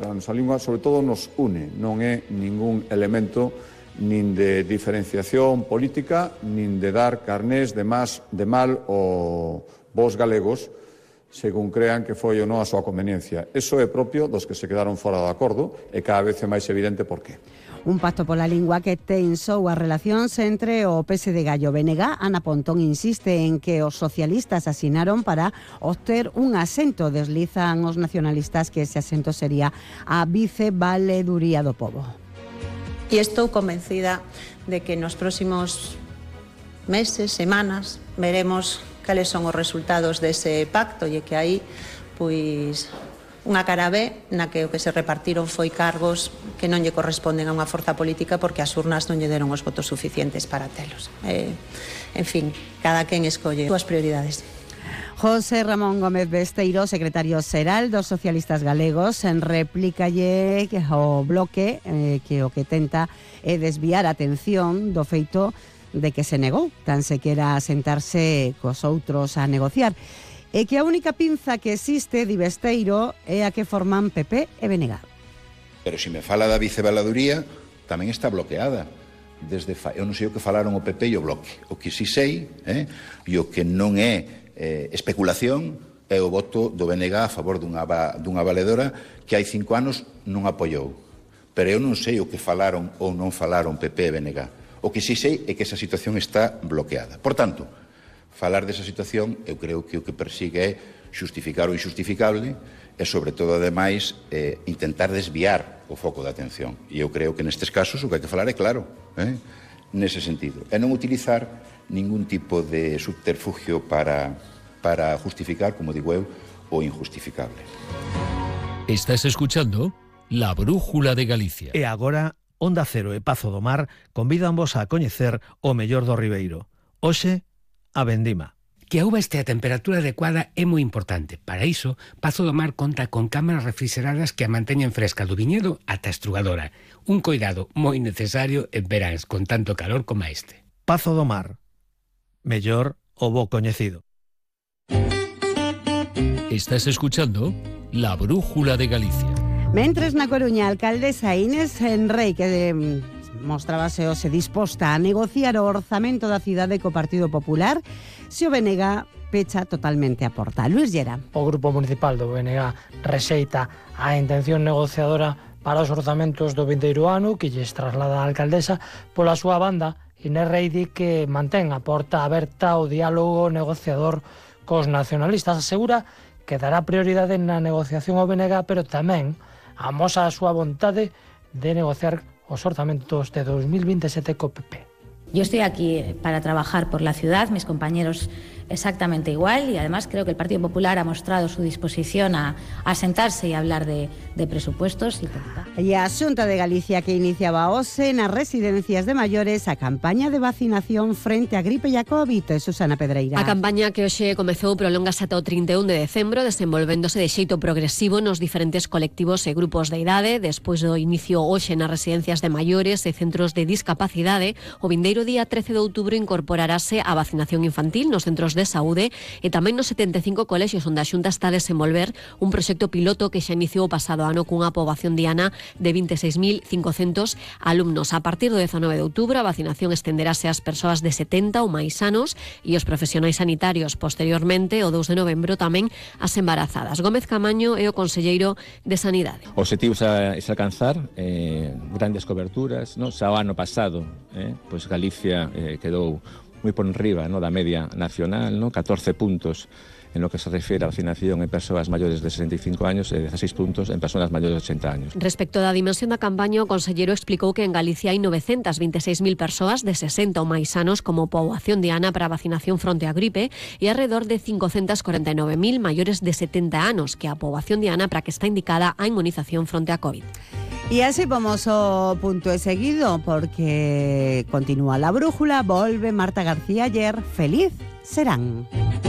a nosa lingua sobre todo nos une, non é ningún elemento nin de diferenciación política, nin de dar carnés de mal ao vos galegos, según crean que foi ou non a súa conveniencia. Eso é propio dos que se quedaron fora do acordo e cada vez é máis evidente por qué. Un pacto pola lingua que tensou as relacións entre o PSD e o BNG. Ana Pontón insiste en que os socialistas asinaron para obter un asento. Deslizan os nacionalistas que ese asento sería a vicevaleduría do pobo. E estou convencida de que nos próximos meses, semanas, veremos cales son os resultados dese pacto e que aí, pois, unha cara B na que o que se repartiron foi cargos que non lle corresponden a unha forza política porque as urnas non lle deron os votos suficientes para telos. En fin, cada quen escolle as súas prioridades. José Ramón Gómez Besteiro, secretario xeral dos socialistas galegos, en réplicalle ao bloque que o que tenta é desviar a atención do feito de que se negou tan sequera a sentarse cos outros a negociar. E que a única pinza que existe, di Besteiro, é a que forman PP e BNG. Pero se me fala da vicevaladuría, tamén está bloqueada. Eu non sei o que falaron o PP e o bloque. O que si sei, e o que non é especulación, é o voto do BNG a favor dunha valedora que hai 5 anos non apoiou. Pero eu non sei o que falaron ou non falaron PP e BNG. O que si sei é que esa situación está bloqueada. Por tanto, falar desa situación, eu creo que o que persigue é xustificar o injustificable e, sobre todo, ademais, intentar desviar o foco da atención. E eu creo que nestes casos o que hai que falar é claro, nese sentido. E non utilizar ningún tipo de subterfugio para justificar, como digo eu, o injustificable. Estás escuchando La Brújula de Galicia. E agora, Onda Cero e Pazo do Mar convídanvos a coñecer o mellor do Ribeiro. Hoxe, a vendima. Que a uva este a temperatura adecuada é moi importante. Para iso, Pazo do Mar conta con cámaras refrigeradas que a manteñen fresca do viñedo ata a estrugadora. Un coidado moi necesario en veráns con tanto calor como este. Pazo do Mar. Mellor o bo coñecido. Estás escuchando La Brújula de Galicia. Mentres na Coruña, a alcaldesa Inés Enrei, que mostrábase hoxe disposta a negociar o orzamento da cidade co Partido Popular, se o BNG pecha totalmente a porta. Luis Llera. O Grupo Municipal do BNG rexeita a intención negociadora para os orzamentos do vindeiro ano que lles traslada a alcaldesa. Pola súa banda, Inés Enrei di que mantén a porta aberta ao diálogo negociador cos nacionalistas. Asegura que dará prioridade na negociación ao BNG, pero tamén amosa a súa vontade de negociar os orzamentos de 2027 co PP. Yo estoy aquí para trabajar por la ciudad, mis compañeros exactamente igual, y además creo que el Partido Popular ha mostrado su disposición a sentarse y hablar de presupuestos. E a Xunta de Galicia que iniciaba hoxe nas residencias de maiores a campaña de vacinación frente a gripe e a COVID. Susana Pedreira. A campaña que hoxe comezou prolongase ata o 31 de decembro, desenvolvéndose de xeito progresivo nos diferentes colectivos e grupos de idade. Despois do inicio hoxe nas residencias de maiores e centros de discapacidade, o vindeiro día 13 de outubro incorporarase a vacinación infantil nos centros de saúde e tamén nos 75 colexios onde a Xunta está a desenvolver un proxecto piloto que xa iniciou o pasado ano cunha poboación diana de 26.500 alumnos. A partir do 19 de outubro a vacinación estenderase ás persoas de 70 ou máis anos e os profesionais sanitarios. Posteriormente, o 2 de novembro, tamén as embarazadas. Gómez Camaño é o conselleiro de Sanidade. O objetivo é alcanzar grandes coberturas, no? Xa o ano pasado, pois Galicia quedou moi por enriba, no, da media nacional, no? 14 puntos en lo que se refiere a vacinación en persoas maiores de 65 años e 16 puntos en persoas maiores de 80 años. Respecto da dimensión da campaña, o conselleiro explicou que en Galicia hai 926.000 persoas de 60 ou máis anos como poboación diana para a vacinación fronte á gripe e alrededor de 549.000 maiores de 70 anos, que a poboación diana para que está indicada a inmunización fronte á COVID. Y así vamos ao punto e seguido, porque continúa la brújula, volve Marta García ayer, feliz serán.